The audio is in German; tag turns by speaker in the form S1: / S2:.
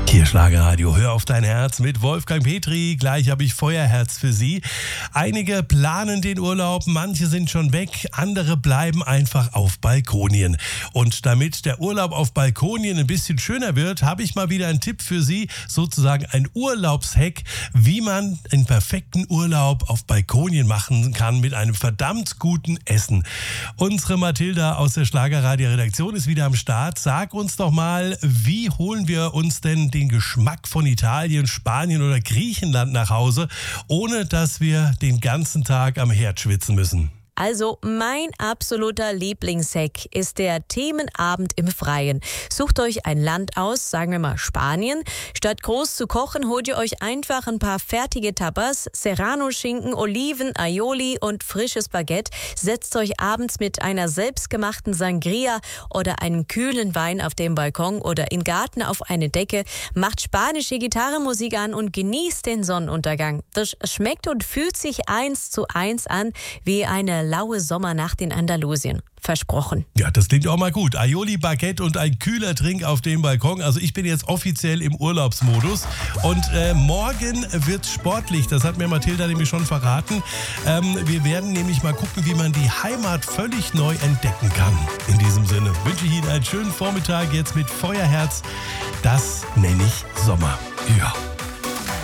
S1: Hier Schlagerradio, hör auf dein Herz mit Wolfgang Petri. Gleich habe ich Feuerherz für Sie. Einige planen den Urlaub, manche sind schon weg, andere bleiben einfach auf Balkonien. Und damit der Urlaub auf Balkonien ein bisschen schöner wird, habe ich mal wieder einen Tipp für Sie, sozusagen ein Urlaubshack, wie man einen perfekten Urlaub auf Balkonien machen kann mit einem verdammt guten Essen. Unsere Mathilda aus der Schlagerradio-Redaktion ist wieder am Start. Sag uns doch mal, wie holen wir uns denn den Geschmack von Italien, Spanien oder Griechenland nach Hause, ohne dass wir den ganzen Tag am Herd schwitzen müssen?
S2: Also mein absoluter Lieblingshack ist der Themenabend im Freien. Sucht euch ein Land aus, sagen wir mal Spanien. Statt groß zu kochen, holt ihr euch einfach ein paar fertige Tapas, Serrano-Schinken, Oliven, Aioli und frisches Baguette. Setzt euch abends mit einer selbstgemachten Sangria oder einem kühlen Wein auf dem Balkon oder im Garten auf eine Decke, macht spanische Gitarrenmusik an und genießt den Sonnenuntergang. Das schmeckt und fühlt sich 1:1 an wie eine laue Sommernacht in Andalusien. Versprochen.
S1: Ja, das klingt auch mal gut. Aioli, Baguette und ein kühler Trink auf dem Balkon. Also ich bin jetzt offiziell im Urlaubsmodus. Und morgen wird's sportlich. Das hat mir Mathilda nämlich schon verraten. Wir werden nämlich mal gucken, wie man die Heimat völlig neu entdecken kann. In diesem Sinne wünsche ich Ihnen einen schönen Vormittag jetzt mit Feuerherz. Das nenne ich Sommer. Ja.